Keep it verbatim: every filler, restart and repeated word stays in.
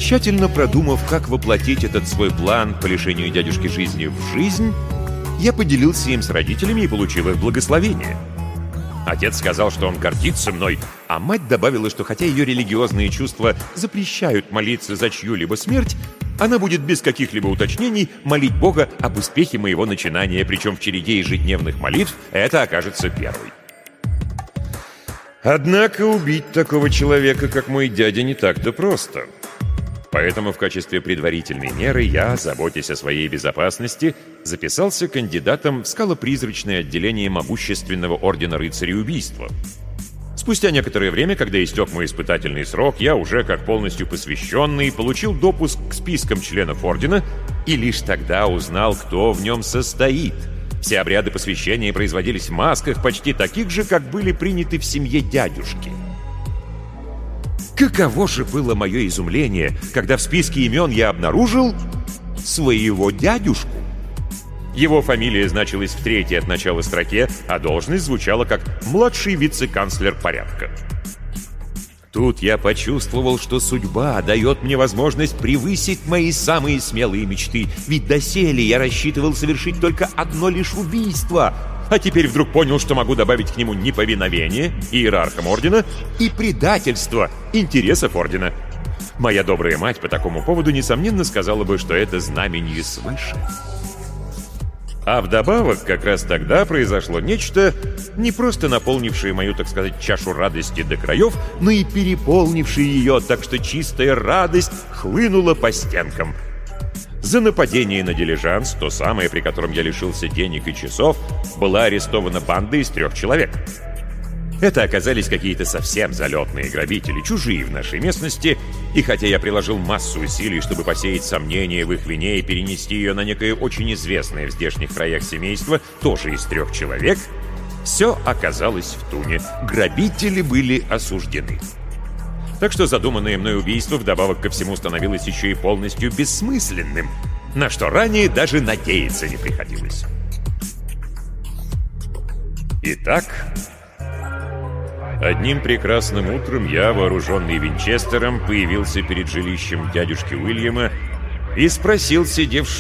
Тщательно продумав, как воплотить этот свой план по лишению дядюшки жизни в жизнь, я поделился им с родителями и получил их благословение. Отец сказал, что он гордится мной, а мать добавила, что хотя ее религиозные чувства запрещают молиться за чью-либо смерть, она будет без каких-либо уточнений молить Бога об успехе моего начинания, причем в череде ежедневных молитв это окажется первой. Однако убить такого человека, как мой дядя, не так-то просто. Поэтому в качестве предварительной меры я, заботясь о своей безопасности, записался кандидатом в скалопризрачное отделение могущественного ордена рыцарей убийства. Спустя некоторое время, когда истек мой испытательный срок, я уже, как полностью посвященный, получил допуск к спискам членов ордена и лишь тогда узнал, кто в нем состоит. Все обряды посвящения производились в масках, почти таких же, как были приняты в семье дядюшки. Каково же было мое изумление, когда в списке имен я обнаружил своего дядюшку. Его фамилия значилась в третьей от начала строке, а должность звучала как «младший вице-канцлер порядка». Тут я почувствовал, что судьба дает мне возможность превысить мои самые смелые мечты, ведь доселе я рассчитывал совершить только одно лишь убийство, а теперь вдруг понял, что могу добавить к нему неповиновение иерархам ордена и предательство интересов ордена. Моя добрая мать по такому поводу, несомненно, сказала бы, что это знамение свыше. А вдобавок, как раз тогда произошло нечто, не просто наполнившее мою, так сказать, чашу радости до краев, но и переполнившее ее, так что чистая радость хлынула по стенкам. За нападение на дилижанс, то самое, при котором я лишился денег и часов, была арестована банда из трех человек. Это оказались какие-то совсем залетные грабители, чужие в нашей местности, и хотя я приложил массу усилий, чтобы посеять сомнения в их вине и перенести ее на некое очень известное в здешних краях семейство, тоже из трех человек, все оказалось в туне. Грабители были осуждены. Так что задуманное мной убийство вдобавок ко всему становилось еще и полностью бессмысленным, на что ранее даже надеяться не приходилось. Итак, одним прекрасным утром я, вооруженный винчестером, появился перед жилищем дядюшки Уильяма и спросил сидевшего